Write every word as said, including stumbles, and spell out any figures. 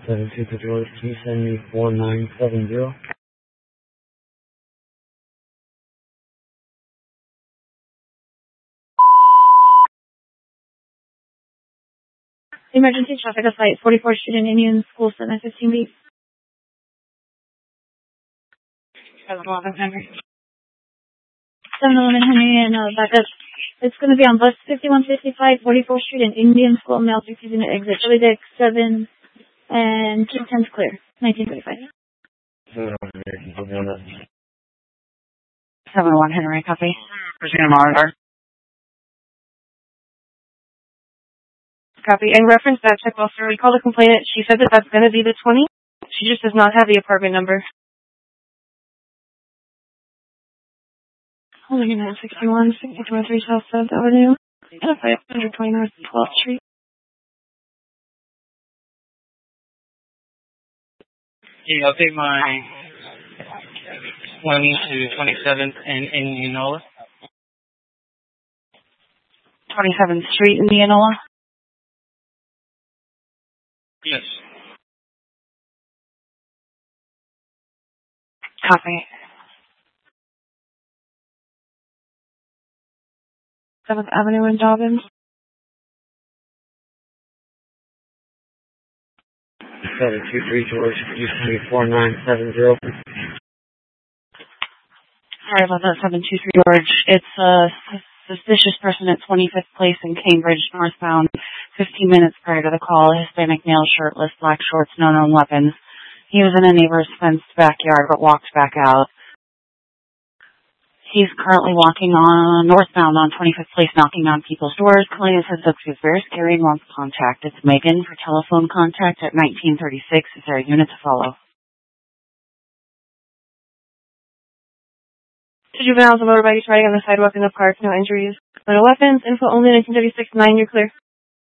seven two to George. Can you send me four nine seven zero? Emergency traffic at Site forty-fourth Street in Indian School, seven fifteen B. seven eleven Henry. seven eleven Henry and uh, back up. It's going to be on bus fifty-one fifty-five, forty-fourth Street in Indian School, male receiving an exit. Chili deck seven and two tens clear. nineteen thirty-five. seven one Henry, can you put me on that? seven one Henry, copy. Christina Monitor. Copy. In reference to that check officer, we called the complainant. She said that that's going to be the twenty. She just does not have the apartment number. Holding in at sixty-one, sixty-two oh three South seventh Avenue. And five twenty North twelfth Street. Can you update my twenty to twenty-seventh in Indianola? twenty-seventh Street, Indianola? Yes. Copy. seventh Avenue in Dobbins. seven two three George. Can you send me four nine seven zero? Sorry about that, seven two three George. It's a suspicious person at twenty-fifth Place in Cambridge, northbound, fifteen minutes prior to the call. Hispanic male, shirtless, black shorts, no known weapons. He was in a neighbor's fenced backyard but walked back out. He's currently walking on northbound on twenty-fifth Place, knocking on people's doors. Client says looks very scary and wants contact. It's Megan for telephone contact at nineteen thirty-six. Is there a unit to follow? Two juveniles and motorbikes riding on the sidewalk in the park. No injuries. No weapons. Info only nineteen thirty-six nine. You're clear.